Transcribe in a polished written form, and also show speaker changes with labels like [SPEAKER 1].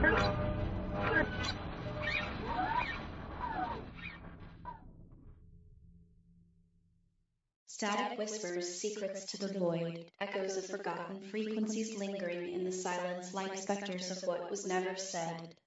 [SPEAKER 1] Static whispers, secrets to the void, echoes of forgotten frequencies lingering in the silence like specters of what was never said.